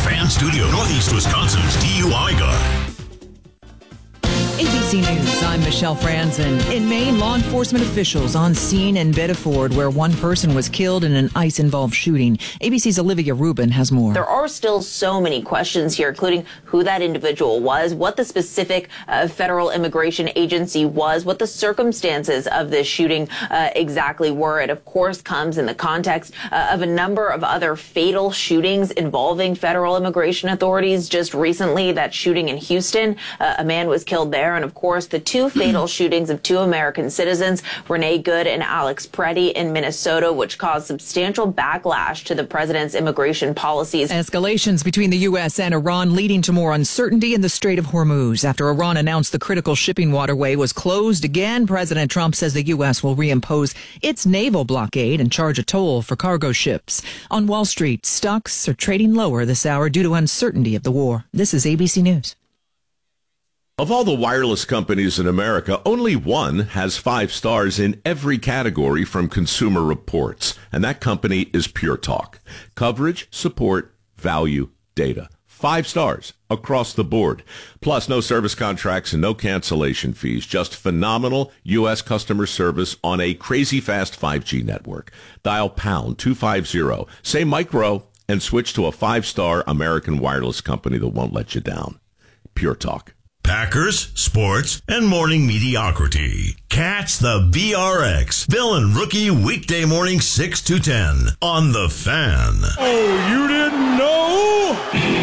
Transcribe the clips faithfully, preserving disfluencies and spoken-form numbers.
Fan Studio, Northeast Wisconsin's D U I guy. A B C News, I'm Michelle Franzen. In Maine, law enforcement officials on scene in Bedford, where one person was killed in an ICE-involved shooting. A B C's Olivia Rubin has more. There are still so many questions here, including who that individual was, what the specific uh, federal immigration agency was, what the circumstances of this shooting uh, exactly were. It, of course, comes in the context uh, of a number of other fatal shootings involving federal immigration authorities. Just recently, that shooting in Houston, uh, a man was killed there. And of course, the two fatal shootings of two American citizens, Renee Good and Alex Preddy in Minnesota, which caused substantial backlash to the president's immigration policies. Escalations between the U S and Iran leading to more uncertainty in the Strait of Hormuz. After Iran announced the critical shipping waterway was closed again, President Trump says the U S will reimpose its naval blockade and charge a toll for cargo ships. On Wall Street, stocks are trading lower this hour due to uncertainty of the war. This is A B C News. Of all the wireless companies in America, only one has five stars in every category from Consumer Reports, and that company is Pure Talk. Coverage, support, value, data. Five stars across the board. Plus, no service contracts and no cancellation fees. Just phenomenal U S customer service on a crazy fast five G network. Dial pound two fifty, say micro, and switch to a five-star American wireless company that won't let you down. Pure Talk. Packers, sports, and morning mediocrity. Catch the B R X, Villain Rookie, weekday morning six to ten on The Fan. Oh, you didn't know?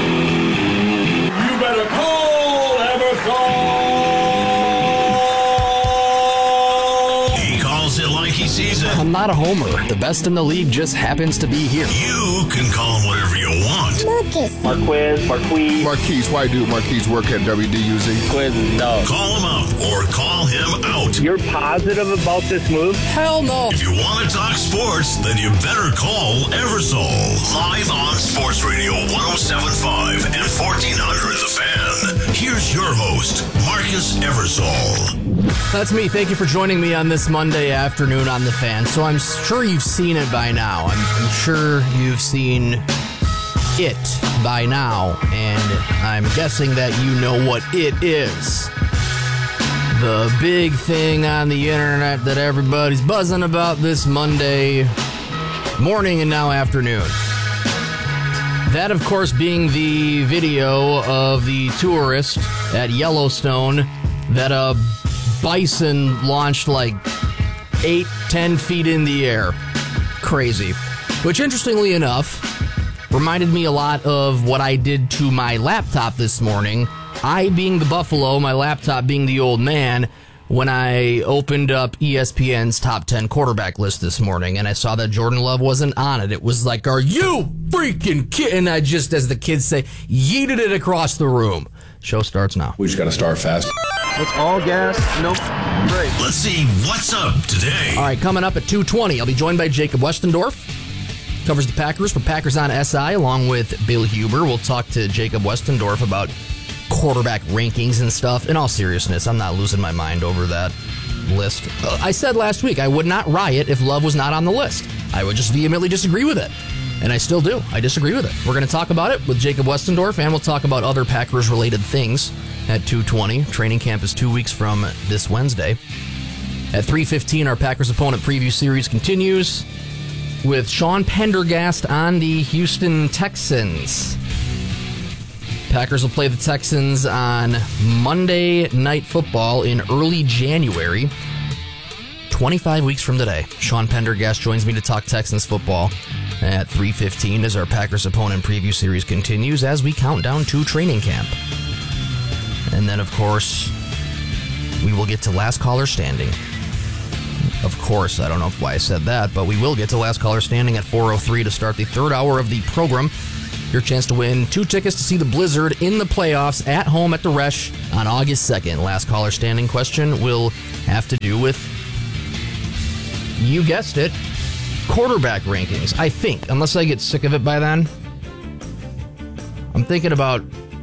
You better call Emerson. He calls it like he sees it. I'm not a homer. The best in the league just happens to be here. You can call him whatever you want. Marcus. Marquez, Marquise. Marquise, why do Marquise work at W D U Z? Marquez is dog. Call him up or call him out. You're positive about this move? Hell no. If you want to talk sports, then you better call Eversole. Live on Sports Radio one oh seven point five and fourteen hundred The Fan. Here's your host, Marcus Eversole. That's me. Thank you for joining me on this Monday afternoon on The Fan. So I'm sure you've seen it by now. I'm, I'm sure you've seen it by now, and I'm guessing that you know what it is. The big thing on the internet that everybody's buzzing about this Monday morning and now afternoon. That, of course, being the video of the tourist at Yellowstone that a bison launched like eight, ten feet in the air. Crazy. Which, interestingly enough, reminded me a lot of what I did to my laptop this morning. I being the buffalo, my laptop being the old man, when I opened up E S P N's top ten quarterback list this morning, and I saw that Jordan Love wasn't on it. It was like, are you freaking kidding? And I just, as the kids say, yeeted it across the room. Show starts now. We just got to start fast. It's all gas, no break. Let's see what's up today. All right, coming up at two twenty, I'll be joined by Jacob Westendorf. Covers the Packers for Packers on S I, along with Bill Huber. We'll talk to Jacob Westendorf about quarterback rankings and stuff. In all seriousness, I'm not losing my mind over that list. Uh, I said last week I would not riot if Love was not on the list. I would just vehemently disagree with it. And I still do. I disagree with it. We're going to talk about it with Jacob Westendorf, and we'll talk about other Packers-related things at two twenty. Training camp is two weeks from this Wednesday. At three fifteen, our Packers opponent preview series continues with Sean Pendergast on the Houston Texans. Packers will play the Texans on Monday Night Football in early January, twenty-five weeks from today. Sean Pendergast joins me to talk Texans football at three fifteen as our Packers opponent preview series continues as we count down to training camp. And then, of course, we will get to last caller standing. Of course, I don't know why I said that, but we will get to last caller standing at four oh three to start the third hour of the program. Your chance to win two tickets to see the Blizzard in the playoffs at home at the Resch on August second. Last caller standing question will have to do with, you guessed it, quarterback rankings. I think, unless I get sick of it by then. I'm thinking about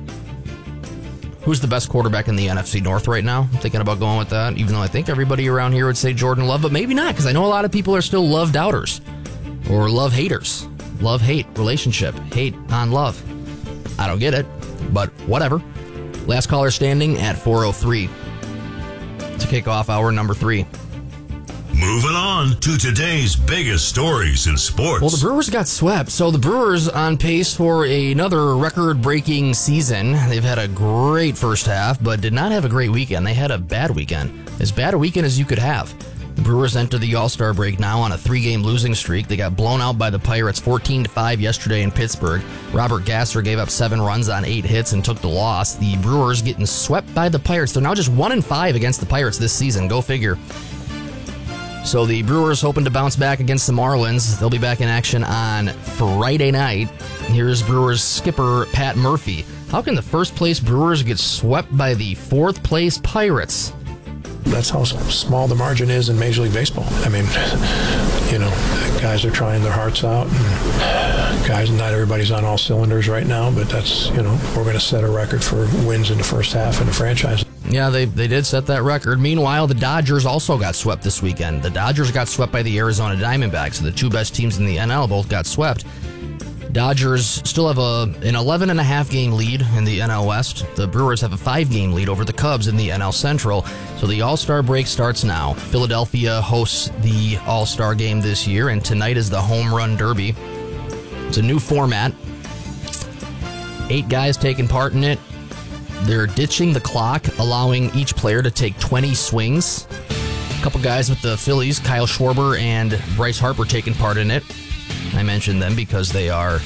who's the best quarterback in the N F C North right now. I'm thinking about going with that, even though I think everybody around here would say Jordan Love, but maybe not, because I know a lot of people are still Love doubters or Love haters. Love-hate relationship. Hate on Love. I don't get it, but whatever. Last caller standing at four oh three to kick off hour number three. Moving on to today's biggest stories in sports. Well, the Brewers got swept, so the Brewers on pace for another record-breaking season. They've had a great first half, but did not have a great weekend. They had a bad weekend. As bad a weekend as you could have. The Brewers enter the All-Star break now on a three-game losing streak. They got blown out by the Pirates fourteen to five yesterday in Pittsburgh. Robert Gasser gave up seven runs on eight hits and took the loss. The Brewers getting swept by the Pirates. They're now just one and five against the Pirates this season. Go figure. So the Brewers hoping to bounce back against the Marlins. They'll be back in action on Friday night. Here's Brewers skipper Pat Murphy. How can the first place Brewers get swept by the fourth place Pirates? That's how small the margin is in Major League Baseball. I mean, you know, guys are trying their hearts out. And guys, not everybody's on all cylinders right now, but that's, you know, we're going to set a record for wins in the first half in the franchise. Yeah, they they did set that record. Meanwhile, the Dodgers also got swept this weekend. The Dodgers got swept by the Arizona Diamondbacks. The two best teams in the N L both got swept. Dodgers still have a an eleven and a half game lead in the N L West. The Brewers have a five game lead over the Cubs in the N L Central. So the All-Star break starts now. Philadelphia hosts the All-Star game this year, and tonight is the Home Run Derby. It's a new format. Eight guys taking part in it. They're ditching the clock, allowing each player to take twenty swings. A couple guys with the Phillies, Kyle Schwarber and Bryce Harper, taking part in it. I mentioned them because they are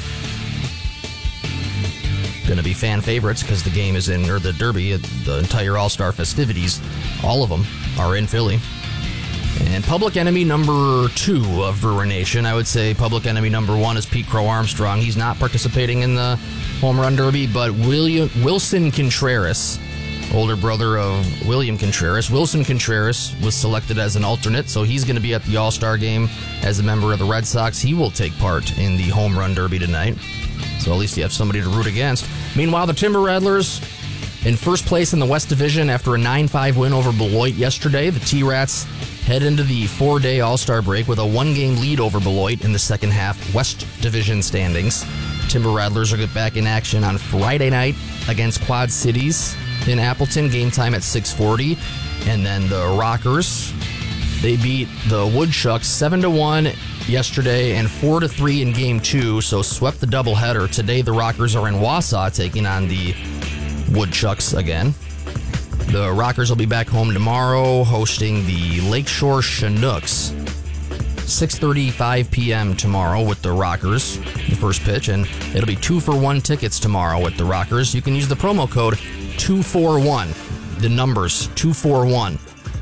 going to be fan favorites because the game is in, or the Derby, the entire All-Star festivities, all of them are in Philly. And public enemy number two of Brewer Nation, I would say public enemy number one is Pete Crow Armstrong. He's not participating in the Home Run Derby, but William Wilson Contreras, older brother of William Contreras. Wilson Contreras was selected as an alternate, so he's going to be at the All-Star game as a member of the Red Sox. He will take part in the Home Run Derby tonight, so at least you have somebody to root against. Meanwhile, the Timber Rattlers in first place in the West Division after a nine five win over Beloit yesterday. The T-Rats head into the four-day All-Star break with a one-game lead over Beloit in the second half West Division standings. Timber Rattlers will get back in action on Friday night against Quad Cities in Appleton, game time at six forty. And then the Rockers, they beat the Woodchucks seven to one yesterday and four to three in game two, so swept the doubleheader. Today the Rockers are in Wausau taking on the Woodchucks again. The Rockers will be back home tomorrow hosting the Lakeshore Chinooks. six thirty-five p.m. tomorrow with the Rockers, the first pitch, and it'll be two for one tickets tomorrow with the Rockers. You can use the promo code two forty-one, the numbers two forty-one,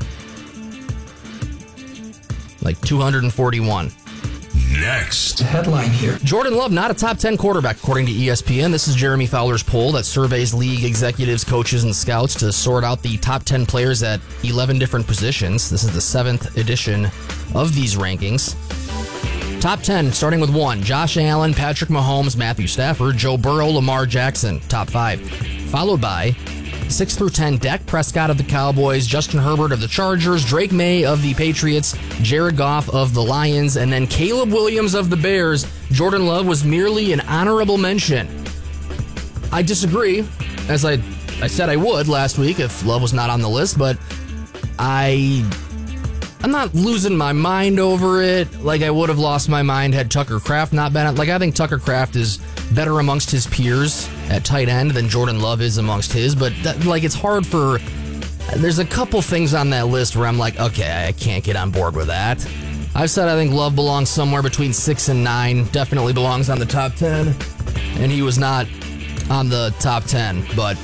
like two hundred forty-one. Next. Headline here. Jordan Love, not a top ten quarterback, according to E S P N. This is Jeremy Fowler's poll that surveys league executives, coaches, and scouts to sort out the top ten players at eleven different positions. This is the seventh edition of these rankings. Top ten, starting with one, Josh Allen, Patrick Mahomes, Matthew Stafford, Joe Burrow, Lamar Jackson, top five. Followed by six through ten, Dak Prescott of the Cowboys, Justin Herbert of the Chargers, Drake May of the Patriots, Jared Goff of the Lions, and then Caleb Williams of the Bears. Jordan Love was merely an honorable mention. I disagree, as I, I said I would last week if Love was not on the list, but I... I'm not losing my mind over it like I would have lost my mind had Tucker Kraft not been. Like, I think Tucker Kraft is better amongst his peers at tight end than Jordan Love is amongst his, but that, like, it's hard for... There's a couple things on that list where I'm like, okay, I can't get on board with that. I've said I think Love belongs somewhere between six and nine, definitely belongs on the top ten, and he was not on the top ten, but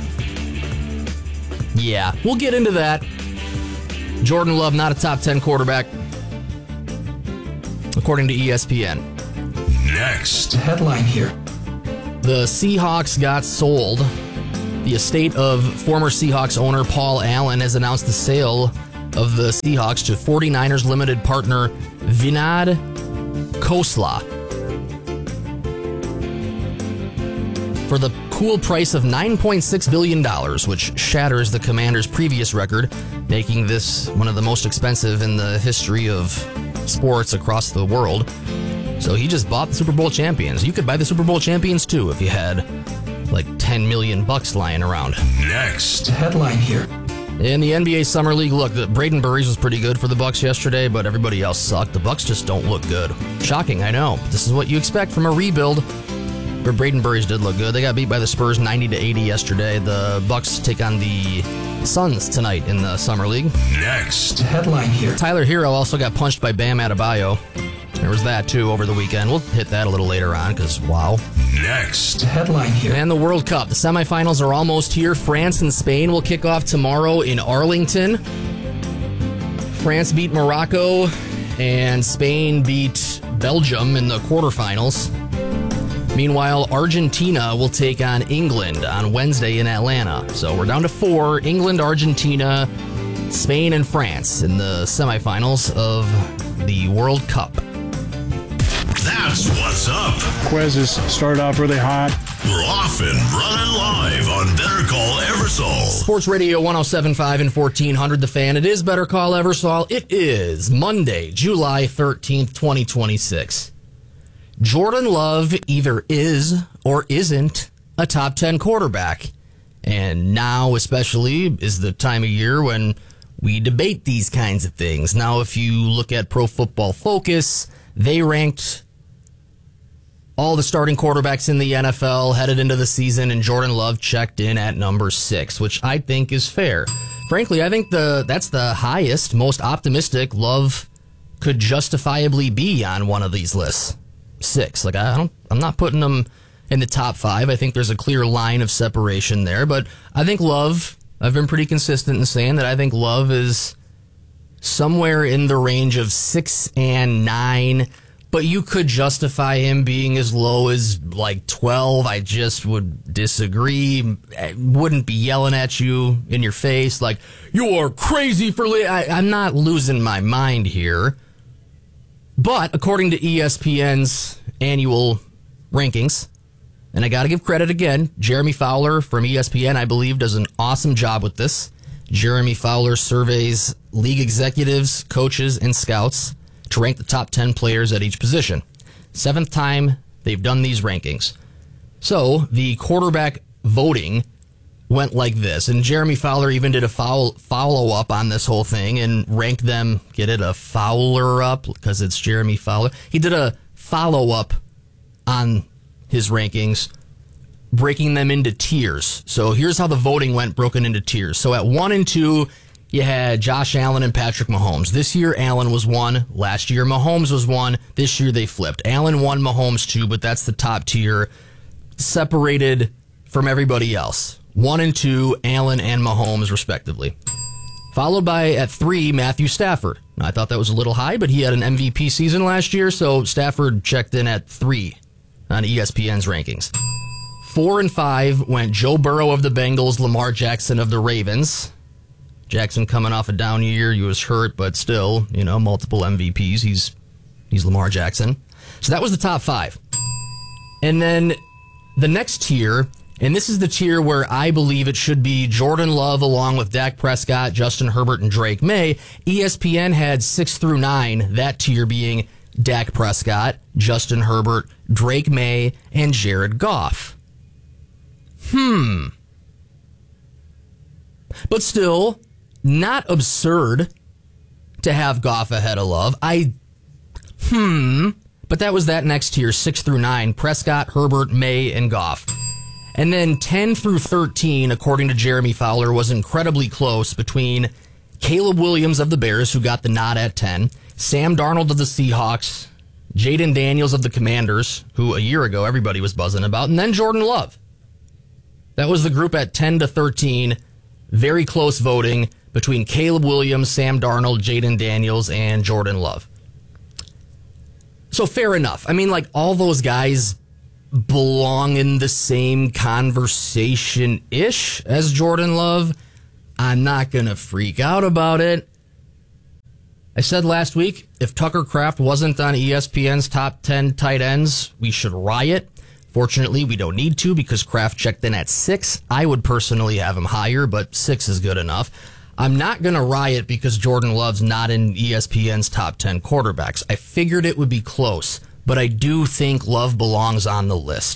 yeah, we'll get into that. Jordan Love, not a top ten quarterback, according to E S P N. Next. Headline here. The Seahawks got sold. The estate of former Seahawks owner Paul Allen has announced the sale of the Seahawks to forty-niners limited partner Vinod Khosla for the cool price of nine point six billion dollars, which shatters the Commanders' previous record, making this one of the most expensive in the history of sports across the world. So he just bought the Super Bowl champions. You could buy the Super Bowl champions too if you had like ten million bucks lying around. Next. Headline here. In the N B A Summer League, look, the Braden Burries was pretty good for the Bucks yesterday, but everybody else sucked. The Bucks just don't look good. Shocking, I know. This is what you expect from a rebuild. But Braden Burries did look good. They got beat by the Spurs ninety to eighty yesterday. The Bucks take on the Suns tonight in the Summer League. Next. Headline here. Tyler Hero also got punched by Bam Adebayo. There was that, too, over the weekend. We'll hit that a little later on, because, wow. Next. Headline here. And the World Cup. The semifinals are almost here. France and Spain will kick off tomorrow in Arlington. France beat Morocco, and Spain beat Belgium in the quarterfinals. Meanwhile, Argentina will take on England on Wednesday in Atlanta. So we're down to four. England, Argentina, Spain, and France in the semifinals of the World Cup. That's what's up. Quizzes started off really hot. We're off and running live on Better Call Eversole. Sports Radio one oh seven point five and fourteen hundred The Fan. It is Better Call Eversole. It is Monday, July thirteenth, twenty twenty-six. Jordan Love either is or isn't a top ten quarterback. And now especially is the time of year when we debate these kinds of things. Now, if you look at Pro Football Focus, they ranked all the starting quarterbacks in the N F L headed into the season, and Jordan Love checked in at number six, which I think is fair. Frankly, I think the that's the highest, most optimistic Love could justifiably be on one of these lists. Six. Like, I don't, I'm not putting them in the top five. I think there's a clear line of separation there, but I think Love, I've been pretty consistent in saying that I think Love is somewhere in the range of six and nine, but you could justify him being as low as like twelve. I just would disagree. I wouldn't be yelling at you in your face like, you are crazy for... Li-. I, I'm not losing my mind here. But according to E S P N's annual rankings, and I got to give credit again, Jeremy Fowler from E S P N, I believe, does an awesome job with this. Jeremy Fowler surveys league executives, coaches, and scouts to rank the top ten players at each position. Seventh time they've done these rankings. So the quarterback voting went like this, and Jeremy Fowler even did a follow, follow-up on this whole thing and ranked them, get it, a Fowler-up, because it's Jeremy Fowler. He did a follow-up on his rankings, breaking them into tiers. So here's how the voting went, broken into tiers. So at one and two, you had Josh Allen and Patrick Mahomes. This year, Allen was one. Last year, Mahomes was one. This year, they flipped. Allen one, Mahomes two, but that's the top tier, separated from everybody else. One and two, Allen and Mahomes, respectively. Followed by, at three, Matthew Stafford. Now, I thought that was a little high, but he had an M V P season last year, so Stafford checked in at three on E S P N's rankings. Four and five went Joe Burrow of the Bengals, Lamar Jackson of the Ravens. Jackson coming off a down year. He was hurt, but still, you know, multiple M V Ps. He's he's Lamar Jackson. So that was the top five. And then the next tier, and this is the tier where I believe it should be Jordan Love along with Dak Prescott, Justin Herbert, and Drake May. E S P N had six through nine, that tier being Dak Prescott, Justin Herbert, Drake May, and Jared Goff. Hmm. But still, not absurd to have Goff ahead of Love. I, hmm. But that was that next tier, six through nine, Prescott, Herbert, May, and Goff. And then ten through thirteen, according to Jeremy Fowler, was incredibly close between Caleb Williams of the Bears, who got the nod at ten, Sam Darnold of the Seahawks, Jaden Daniels of the Commanders, who a year ago everybody was buzzing about, and then Jordan Love. That was the group at ten to thirteen. Very close voting between Caleb Williams, Sam Darnold, Jaden Daniels, and Jordan Love. So fair enough. I mean, like, all those guys belong in the same conversation-ish as Jordan Love. I'm not going to freak out about it. I said last week, if Tucker Kraft wasn't on E S P N's top ten tight ends, we should riot. Fortunately, we don't need to because Kraft checked in at six. I would personally have him higher, but six is good enough. I'm not going to riot because Jordan Love's not in E S P N's top ten quarterbacks. I figured it would be close, but I do think Love belongs on the list.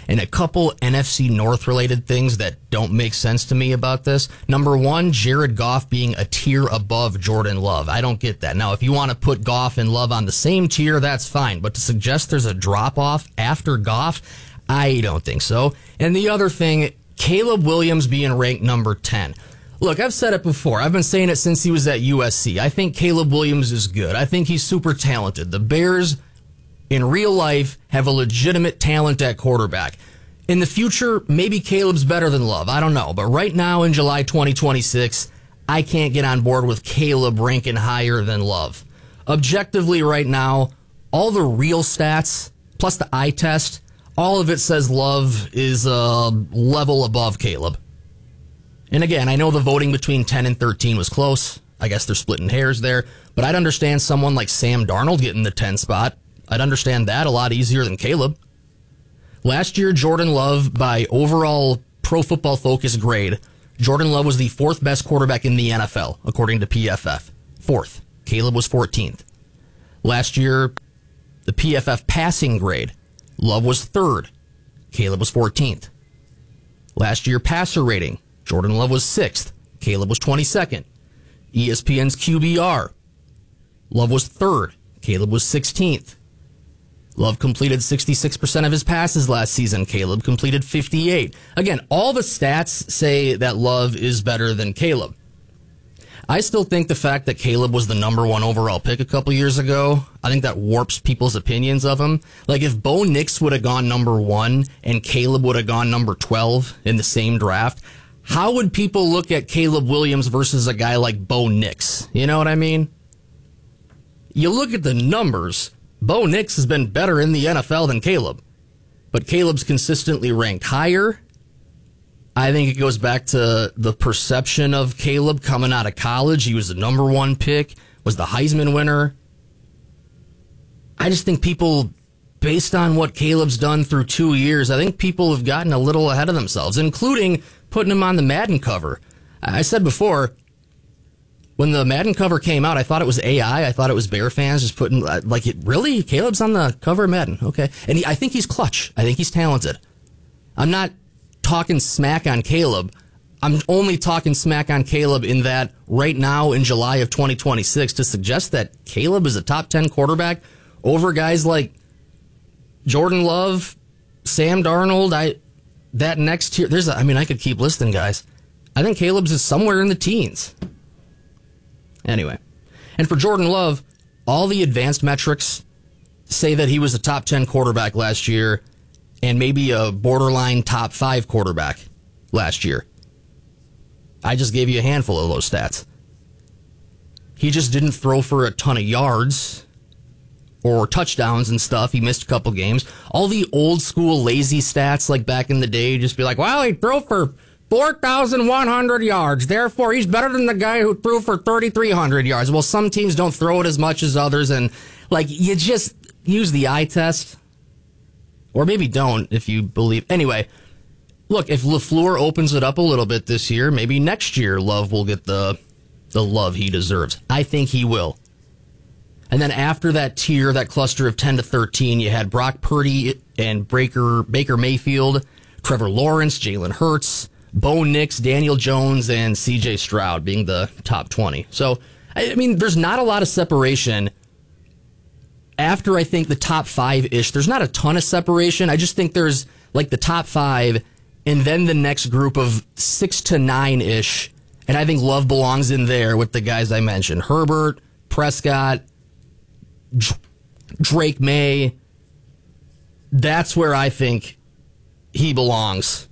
and a couple N F C North related things that don't make sense to me about this. Number one, Jared Goff being a tier above Jordan Love. I don't get that. Now, if you want to put Goff and Love on the same tier, that's fine. But to suggest there's a drop off after Goff, I don't think so. And the other thing, Caleb Williams being ranked number ten. Look, I've said it before. I've been saying it since he was at U S C. I think Caleb Williams is good. I think he's super talented. The Bears, in real life, have a legitimate talent at quarterback. In the future, maybe Caleb's better than Love. I don't know. But right now, in July twenty twenty-six, I can't get on board with Caleb ranking higher than Love. Objectively, right now, all the real stats, plus the eye test, all of it says Love is a level above Caleb. And again, I know the voting between ten and thirteen was close. I guess they're splitting hairs there. But I'd understand someone like Sam Darnold getting the ten spot. I'd understand that a lot easier than Caleb. Last year, Jordan Love, by overall Pro Football Focus grade, Jordan Love was the fourth best quarterback in the N F L, according to P F F. Fourth. Caleb was fourteenth. Last year, the P F F passing grade, Love was third. Caleb was fourteenth. Last year, passer rating, Jordan Love was sixth. Caleb was twenty-second. E S P N's Q B R, Love was third. Caleb was sixteenth. Love completed sixty-six percent of his passes last season. Caleb completed fifty-eight. Again, all the stats say that Love is better than Caleb. I still think the fact that Caleb was the number one overall pick a couple years ago, I think that warps people's opinions of him. Like if Bo Nix would have gone number one and Caleb would have gone number twelve in the same draft, how would people look at Caleb Williams versus a guy like Bo Nix? You know what I mean? You look at the numbers, Bo Nix has been better in the N F L than Caleb. But Caleb's consistently ranked higher. I think it goes back to the perception of Caleb coming out of college. He was the number one pick, was the Heisman winner. I just think people, based on what Caleb's done through two years, I think people have gotten a little ahead of themselves, including putting him on the Madden cover. I said before, when the Madden cover came out, I thought it was A I. I thought it was Bear fans just putting, like, it really? Caleb's on the cover of Madden. Okay. And he, I think he's clutch. I think he's talented. I'm not talking smack on Caleb. I'm only talking smack on Caleb in that right now in July of twenty twenty-six to suggest that Caleb is a top ten quarterback over guys like Jordan Love, Sam Darnold. I that next tier, there's a, I mean, I could keep listing guys. I think Caleb's is somewhere in the teens. Anyway, and for Jordan Love, all the advanced metrics say that he was a top ten quarterback last year and maybe a borderline top five quarterback last year. I just gave you a handful of those stats. He just didn't throw for a ton of yards or touchdowns and stuff. He missed a couple games. All the old school lazy stats like back in the day, just be like, well, he threw for four thousand one hundred yards. Therefore, he's better than the guy who threw for three thousand three hundred yards. Well, some teams don't throw it as much as others. And like, you just use the eye test. Or maybe don't if you believe. Anyway, look, if LaFleur opens it up a little bit this year, maybe next year Love will get the the love he deserves. I think he will. And then after that tier, that cluster of ten to thirteen, you had Brock Purdy and Baker, Baker Mayfield, Trevor Lawrence, Jalen Hurts, Bo Nix, Daniel Jones, and C J Stroud being the top twenty. So, I mean, there's not a lot of separation. After, I think, the top five-ish, there's not a ton of separation. I just think there's, like, the top five, and then the next group of six to nine-ish, and I think Love belongs in there with the guys I mentioned. Herbert, Prescott, D- Drake May. That's where I think he belongs.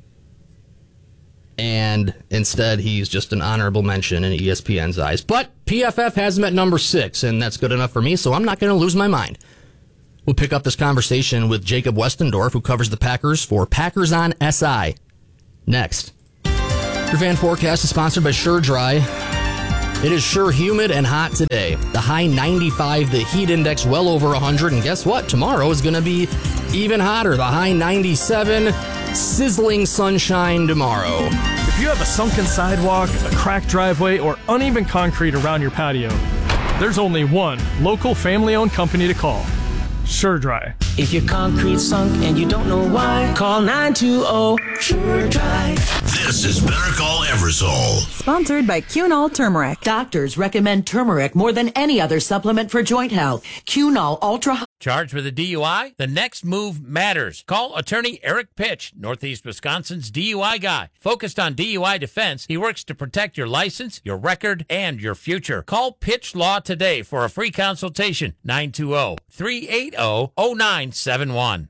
And instead, he's just an honorable mention in E S P N's eyes. But P F F has him at number six, and that's good enough for me, so I'm not going to lose my mind. We'll pick up this conversation with Jacob Westendorf, who covers the Packers for Packers on S I. Next. Your fan forecast is sponsored by Sure Dry. It is sure humid and hot today. The high ninety-five, the heat index well over one hundred, and guess what? Tomorrow is going to be even hotter. The high ninety-seven, sizzling sunshine tomorrow. If you have a sunken sidewalk, a cracked driveway, or uneven concrete around your patio, there's only one local family-owned company to call. SureDry. If your concrete sunk and you don't know why, call nine two zero SureDry. This is Better Call Eversole. Sponsored by Cunol Turmeric. Doctors recommend turmeric more than any other supplement for joint health. Cunol Ultra. Charged with a D U I? The next move matters. Call attorney Eric Pitch, Northeast Wisconsin's D U I guy. Focused on D U I defense, he works to protect your license, your record, and your future. Call Pitch Law today for a free consultation. nine two zero, three eight zero, zero nine seven one.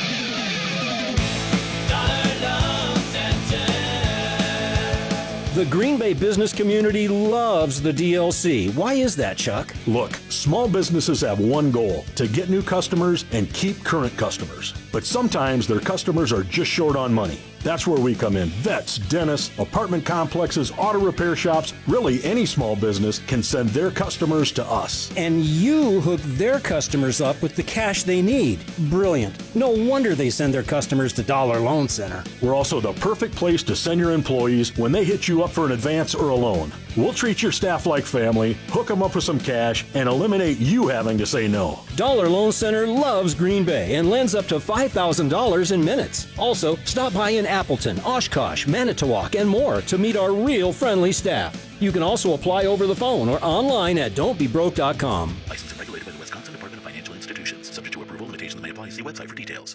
The Green Bay business community loves the D L C. Why is that, Chuck? Look, small businesses have one goal, to get new customers and keep current customers. But sometimes their customers are just short on money. That's where we come in. Vets, dentists, apartment complexes, auto repair shops, really any small business can send their customers to us. And you hook their customers up with the cash they need. Brilliant. No wonder they send their customers to Dollar Loan Center. We're also the perfect place to send your employees when they hit you up for an advance or a loan. We'll treat your staff like family, hook them up with some cash, and eliminate you having to say no. Dollar Loan Center loves Green Bay and lends up to five thousand dollars in minutes. Also, stop by in Appleton, Oshkosh, Manitowoc, and more to meet our real friendly staff. You can also apply over the phone or online at don't be broke dot com. Licensed and regulated by the Wisconsin Department of Financial Institutions. Subject to approval, limitations may apply. See website for details.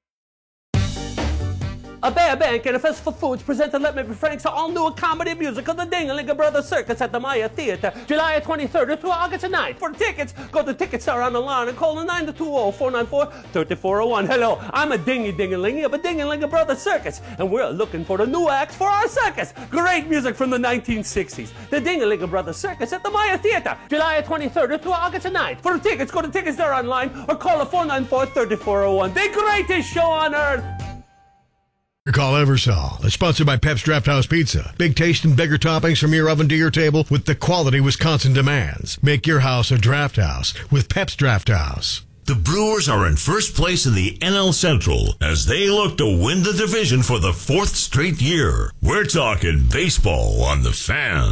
A Bear Bank and a Festival Foods presented Let Me Be Frank's all-new comedy musical, The Ding-a-Ling Brothers Circus at the Maya Theater, July twenty-third through August ninth. For tickets, go to Ticketstar on the line and call the nine two zero, four nine four, three four zero one. Hello, I'm a dingy-ding-a-lingy of a Ding-a-ling Brothers Circus, and we're looking for the new acts for our circus. Great music from the nineteen sixties. The Ding-a-ling Brothers Circus at the Maya Theater, July twenty-third through August ninth. For tickets, go to Ticketstar online or call the four nine four, three four zero one. The greatest show on earth. Call Eversole. It's sponsored by Pep's Draft House Pizza. Big taste and bigger toppings from your oven to your table with the quality Wisconsin demands. Make your house a draft house with Pep's Draft House. The Brewers are in first place in the N L Central as they look to win the division for the fourth straight year. We're talking baseball on The Fan.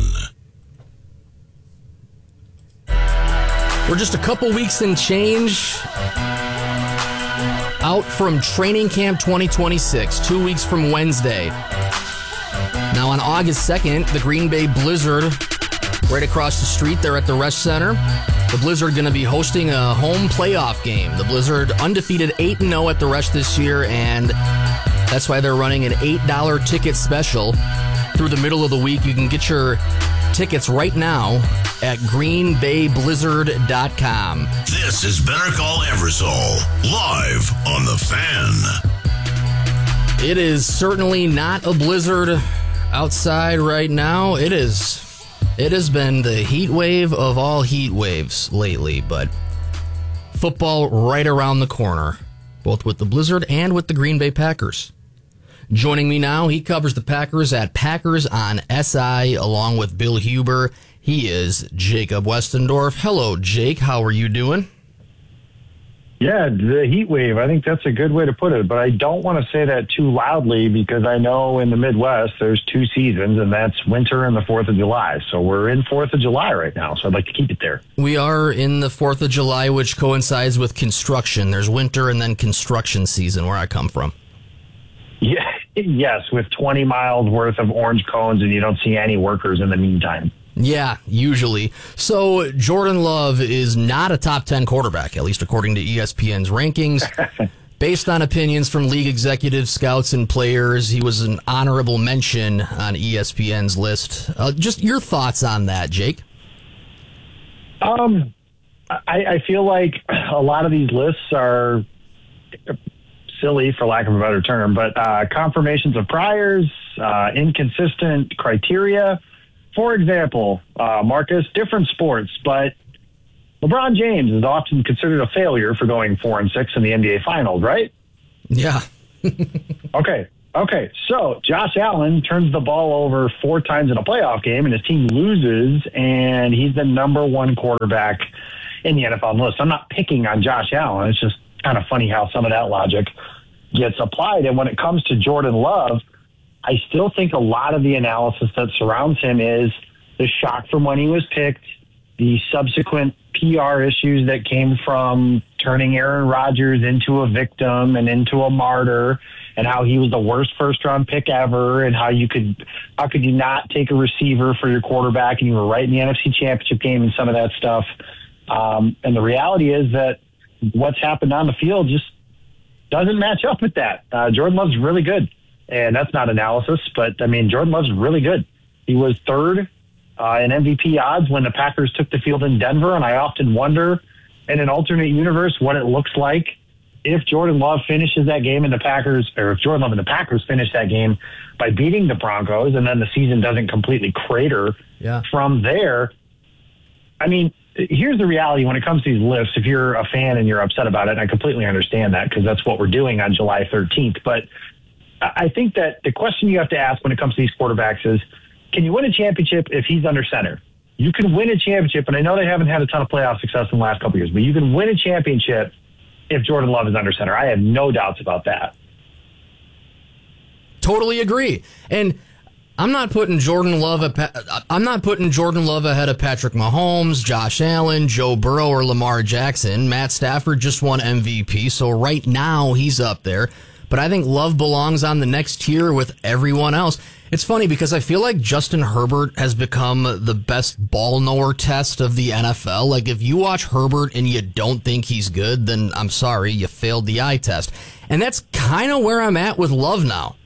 We're just a couple weeks and change out from Training Camp twenty twenty-six, two weeks from Wednesday. Now on August second, the Green Bay Blizzard, right across the street there at the Resch Center, the Blizzard going to be hosting a home playoff game. The Blizzard undefeated eight and oh at the Resch this year, and that's why they're running an eight dollar ticket special through the middle of the week. You can get your tickets right now at green bay blizzard dot com. This is Better Call Eversole, live on The Fan. It is certainly not a blizzard outside right now. It is. It has been the heat wave of all heat waves lately, but football right around the corner, both with the Blizzard and with the Green Bay Packers. Joining me now, he covers the Packers at Packers on S I, along with Bill Huber. He is Jacob Westendorf. Hello, Jake. How are you doing? Yeah, the heat wave. I think that's a good way to put it, but I don't want to say that too loudly because I know in the Midwest there's two seasons, and that's winter and the fourth of July. So we're in fourth of July right now, so I'd like to keep it there. We are in the fourth of July, which coincides with construction. There's winter and then construction season where I come from. Yeah, yes, with twenty miles worth of orange cones, and you don't see any workers in the meantime. Yeah, usually. So Jordan Love is not a top ten quarterback, at least according to E S P N's rankings. Based on opinions from league executives, scouts, and players, he was an honorable mention on E S P N's list. Uh, just your thoughts on that, Jake? Um, I, I feel like a lot of these lists are silly, for lack of a better term, but uh, confirmations of priors, uh, inconsistent criteria. For example, uh, Marcus, different sports, but LeBron James is often considered a failure for going four and six in the N B A Finals, right? Yeah. okay. Okay. So Josh Allen turns the ball over four times in a playoff game, and his team loses, and he's the number one quarterback in the N F L list. I'm not picking on Josh Allen. It's just kind of funny how some of that logic gets applied. And when it comes to Jordan Love, I still think a lot of the analysis that surrounds him is the shock from when he was picked, the subsequent P R issues that came from turning Aaron Rodgers into a victim and into a martyr, and how he was the worst first round pick ever, and how you could, how could you not take a receiver for your quarterback, and you were right in the N F C Championship game and some of that stuff. Um, and the reality is that what's happened on the field just doesn't match up with that. Uh, Jordan Love's really good, and that's not analysis, but I mean, Jordan Love's really good. He was third uh, in M V P odds when the Packers took the field in Denver, and I often wonder in an alternate universe what it looks like if Jordan Love finishes that game and the Packers, or if Jordan Love and the Packers finish that game by beating the Broncos, and then the season doesn't completely crater yeah. from there. I mean, here's the reality when it comes to these lists. If you're a fan and you're upset about it, and I completely understand that because that's what we're doing on July thirteenth. But I think that the question you have to ask when it comes to these quarterbacks is, can you win a championship if he's under center? You can win a championship, and I know they haven't had a ton of playoff success in the last couple of years, but you can win a championship if Jordan Love is under center. I have no doubts about that. Totally agree. And I'm not putting Jordan Love at, I'm not putting Jordan Love ahead of Patrick Mahomes, Josh Allen, Joe Burrow, or Lamar Jackson. Matt Stafford just won M V P, so right now he's up there. But I think Love belongs on the next tier with everyone else. It's funny because I feel like Justin Herbert has become the best ball knower test of the N F L. Like, if you watch Herbert and you don't think he's good, then I'm sorry, you failed the eye test. And that's kind of where I'm at with Love now.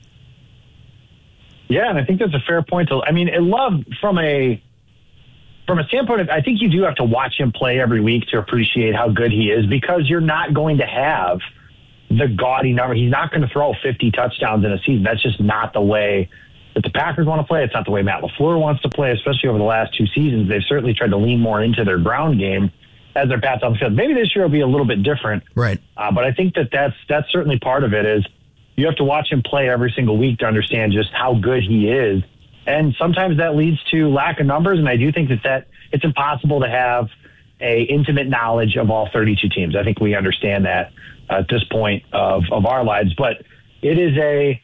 Yeah, and I think that's a fair point. To, I mean, Love, from a from a standpoint of, I think you do have to watch him play every week to appreciate how good he is, because you're not going to have the gaudy number. He's not going to throw fifty touchdowns in a season. That's just not the way that the Packers want to play. It's not the way Matt LaFleur wants to play, especially over the last two seasons. They've certainly tried to lean more into their ground game as their bats on the field. Maybe this year will be a little bit different. Right. Uh, but I think that that's, that's certainly part of it is you have to watch him play every single week to understand just how good he is. And sometimes that leads to lack of numbers. And I do think that, that it's impossible to have a intimate knowledge of all thirty-two teams. I think we understand that at this point of, of our lives, but it is a,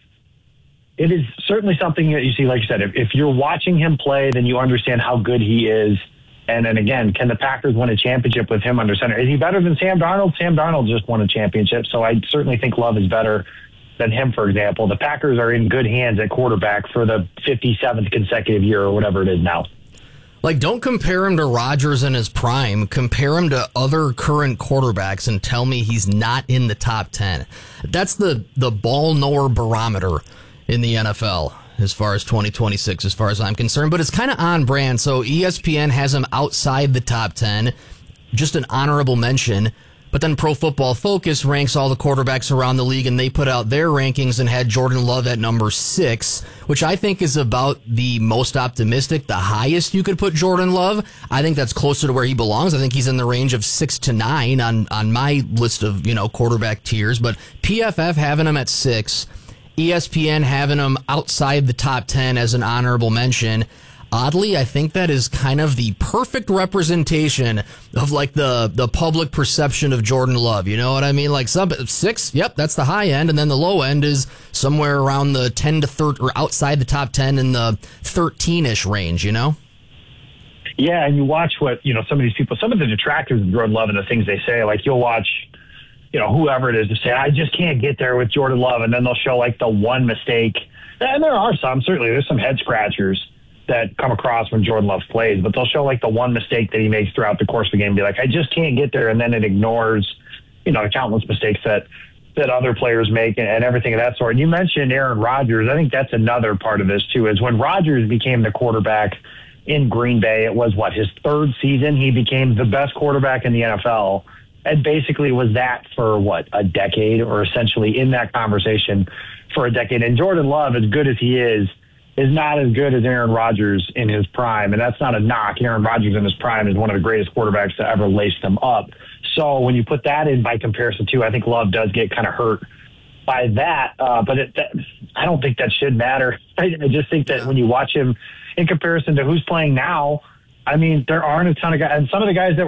it is certainly something that you see, like you said, if, if you're watching him play, then you understand how good he is. And then again, can the Packers win a championship with him under center? Is he better than Sam Darnold? Sam Darnold just won a championship. So I certainly think Love is better than him, for example. The Packers are in good hands at quarterback for the fifty-seventh consecutive year or whatever it is now. Like, don't compare him to Rodgers in his prime. Compare him to other current quarterbacks and tell me he's not in the top ten. That's the, the ball knower barometer in the N F L as far as twenty twenty-six, as far as I'm concerned. But it's kind of on brand. So E S P N has him outside the top ten. Just an honorable mention. But then Pro Football Focus ranks all the quarterbacks around the league, and they put out their rankings and had Jordan Love at number six, which I think is about the most optimistic, the highest you could put Jordan Love. I think that's closer to where he belongs. I think he's in the range of six to nine on, on my list of, you know, quarterback tiers. But P F F having him at six, E S P N having him outside the top ten as an honorable mention. Oddly, I think that is kind of the perfect representation of like the, the public perception of Jordan Love. You know what I mean? Like some six, yep, that's the high end, and then the low end is somewhere around the ten to thirty, or outside the top ten in the thirteen-ish range. You know? Yeah, and you watch what you know some of these people, some of the detractors of Jordan Love and the things they say. Like you'll watch, you know, whoever it is to say, I just can't get there with Jordan Love, and then they'll show like the one mistake. And there are some, certainly, there's some head scratchers that come across when Jordan Love plays, but they'll show like the one mistake that he makes throughout the course of the game and be like, I just can't get there. And then it ignores, you know, countless mistakes that, that other players make and, and everything of that sort. And you mentioned Aaron Rodgers. I think that's another part of this too, is when Rodgers became the quarterback in Green Bay, it was what, his third season, he became the best quarterback in the N F L. And basically was that for what, a decade, or essentially in that conversation for a decade. And Jordan Love, as good as he is, is not as good as Aaron Rodgers in his prime. And that's not a knock. Aaron Rodgers in his prime is one of the greatest quarterbacks to ever lace them up. So when you put that in by comparison too, I think Love does get kind of hurt by that. Uh, but it, that, I don't think that should matter. I, I just think that when you watch him in comparison to who's playing now, I mean, there aren't a ton of guys, and some of the guys that